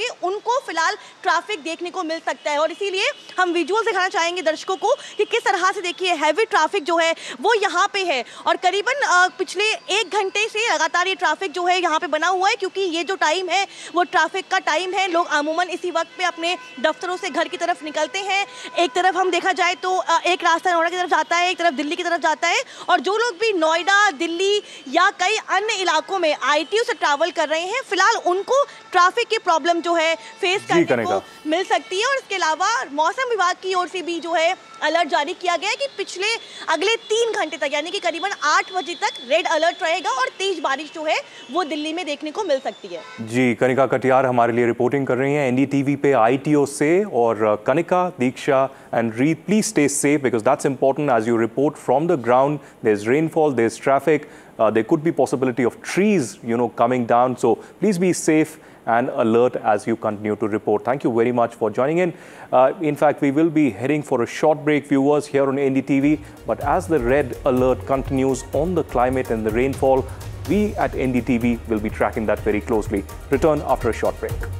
उनको फिलहाल ट्रैफिक देखने को मिल सकता है। और इसीलिए हम विजुअल दिखाना चाहेंगे दर्शकों को कि किस तरह से देखिए हैवी ट्रैफिक जो है वो यहाँ पे है। और करीबन पिछले 1 घंटे से लगातार ये ट्रैफिक जो है यहाँ पे बना हुआ है, क्योंकि ये जो टाइम है वो ट्रैफिक का टाइम है। लोग अमूमन इसी वक्त पे अपने दफ्तरों से घर की तरफ निकलते हैं। एक तरफ हम देखा जाए तो एक रास्ता नोएडा की तरफ जाता है, एक तरफ दिल्ली की तरफ जाता है। और जो लोग भी नोएडा, दिल्ली या कई अन्य इलाकों में आईटीयू से ट्रैवल कर रहे हैं, फिलहाल उनको ट्रैफिक की प्रॉब्लम जो है फेस करने को मिल सकती है। और इसके अलावा मौसम विभाग की ओर से भी जो है अलर्ट जारी किया गया है कि पिछले अगले 3 घंटे तक यानी कि करीबन 8 बजे तक रेड अलर्ट रहेगा और तेज बारिश जो है वो दिल्ली में देखने को मिल सकती है। जी, कनिका कटियार हमारे लिए रिपोर्टिंग कर रही हैं एनडीटीवी पे आईटीओ से। और कनिका, दीक्षा एंड रीत, please stay safe because that's important as you report from the ground. There is rainfall, there is traffic, there could be possibility of trees coming down, so please be safe and alert as you continue to report. Thank you very much for joining in. In fact, we will be heading for a short break, viewers, here on NDTV. But as the red alert continues on the climate and the rainfall, we at NDTV will be tracking that very closely. Return after a short break.